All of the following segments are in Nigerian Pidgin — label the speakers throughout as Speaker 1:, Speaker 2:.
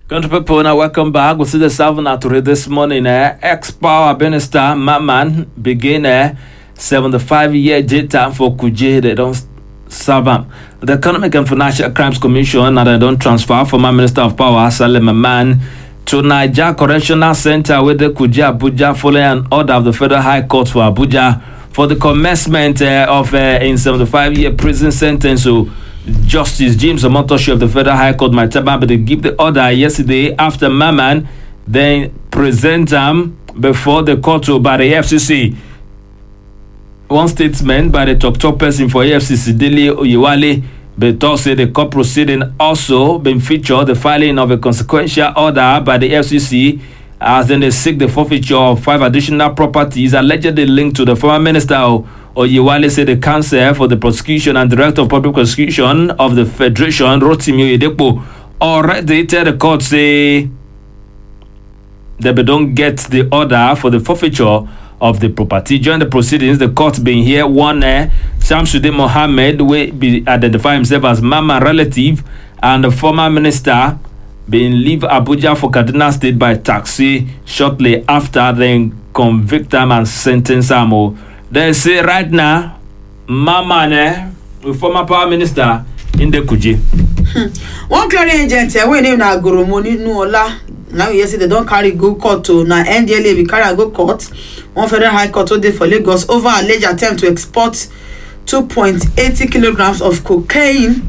Speaker 1: Country people, now welcome back. We see the 7 at this morning. Ex-power minister Mamman begin a 75-year jail term for Kuje. They don't serve him. The Economic and Financial Crimes Commission and they don't transfer former Minister of Power Saleh Mamman to Niger Correctional Center with the Kuje Abuja following an order of the Federal High Court for Abuja for the commencement of a 75-year prison sentence. So Justice James Omotoshi of the Federal High Court might to give the order yesterday after Mamman then present them before the court by the FCC. One statement by the talk person for FCC, Dele Oyewale, but said the court proceeding also been featured the filing of a consequential order by the FCC as then they seek the forfeiture of 5 additional properties allegedly linked to the former minister. Oyewale said the counsel for the prosecution and director of public prosecution of the Federation, Rotimi Oyedepo, already tell the court say they don't get the order for the forfeiture of the property. During the proceedings, the court being here, one Shamsuddin Mohammed will be identify himself as Mamman relative and the former minister being leave Abuja for Kaduna State by taxi shortly after then convict him and sentence him. They say right now, Mamman, the former power minister in the Kuje.
Speaker 2: One clearing agent, we name na Goromoni Nuola. Now you see they don't carry go court to now NDLA we carry go court. One federal high court today for Lagos over alleged attempt to export 2.80 kilograms of cocaine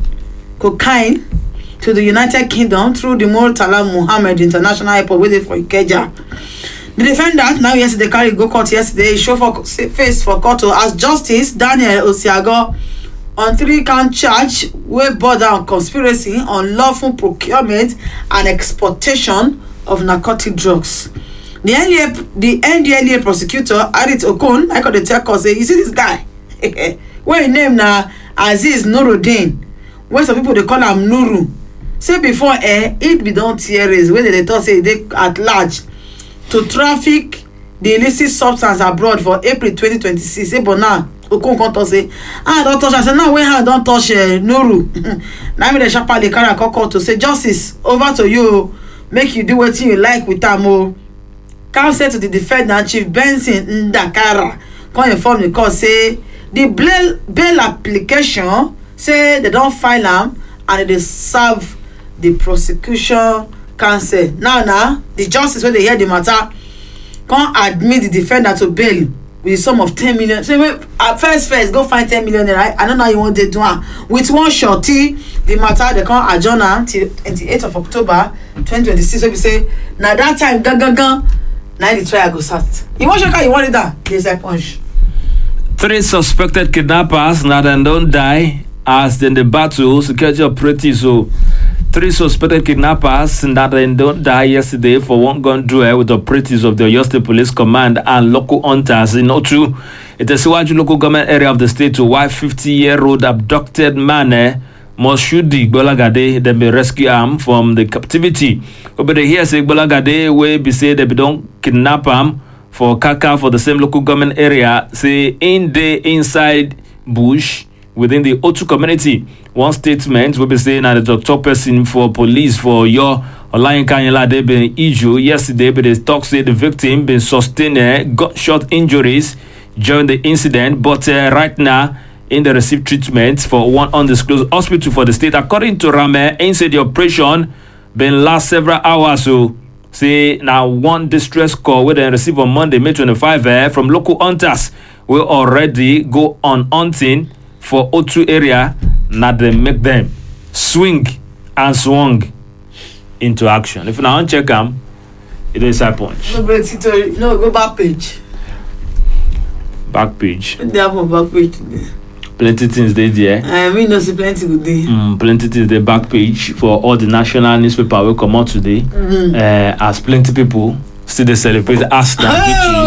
Speaker 2: to the United Kingdom through the Murtala Muhammad International Airport waiting for Ikeja. The defendant now yesterday carry go court yesterday show for face for court as Justice Daniel Osiago on 3-count charge wey border on conspiracy, unlawful procurement and exportation of narcotic drugs. The NDLA prosecutor Arit Okon, I got the tell cause say you see this guy where his name na Aziz Nuruddin, where some people they call him Nuru. Say before it be don theories where they talk say they at large to traffic the illicit substance abroad for April 2026. Say but now Okon come say I don't touch. I say now when I don't touch Nuru. Now me the sharper the carry call to say justice over to you, make you do what you like with am. Counsel to the defendant Chief Benson Ndakara come inform the court say the bail application say they don't file am and they serve the prosecution counsel. Now the justice when they hear the matter can't admit the defendant to bail with a sum of 10 million. So first go find 10 million. Right? I don't know how you want to do it. With one shorty, the matter they can't adjourn until 28th of October 2026. So we say now that time now the trial go start. You want your car, you want it down. There's a punch.
Speaker 1: 3 suspected kidnappers now then don't die as in the battle security operatives. So 3 suspected kidnappers that then don't die yesterday for one gun duel with operatives of the Oyo State Police Command and local hunters in Otu. It is Siwaju local government area of the state to why 50-year-old abducted man Moshudi Gbolagade then be rescue him from the captivity. But they hear say Gbolagade wey be say they be don't kidnap him for Kaka for the same local government area. Say in the inside bush within the Otu community. One statement will be saying that the doctor person for police for your Olayin Kanyela they been Iju yesterday, but they talk say the victim been sustained gunshot injuries during the incident, but right now in the received treatment for one undisclosed hospital for the state. According to Rame, inside the operation been last several hours. So say now one distress call where they receive on Monday, May 25 from local hunters will already go on hunting for Otu area. Now they make them swing and swung into action. If you now check them, it is a punch.
Speaker 2: No, go back page.
Speaker 1: Back page.
Speaker 2: They have a back page today.
Speaker 1: Plenty things they there.
Speaker 2: I mean, no see plenty good day.
Speaker 1: Plenty things the back page for all the national newspaper will come out today. As plenty people still they celebrate as that victory.